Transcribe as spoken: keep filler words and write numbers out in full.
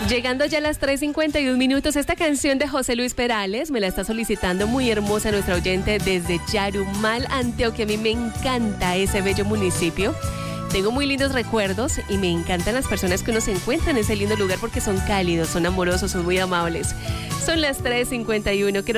Llegando ya a las tres cincuenta y un minutos, esta canción de José Luis Perales me la está solicitando muy hermosa nuestra oyente desde Yarumal, Antioquia. A mí me encanta ese bello municipio. Tengo muy lindos recuerdos y me encantan las personas que uno se encuentra en ese lindo lugar porque son cálidos, son amorosos, son muy amables. Son las tres cincuenta y uno. Quiero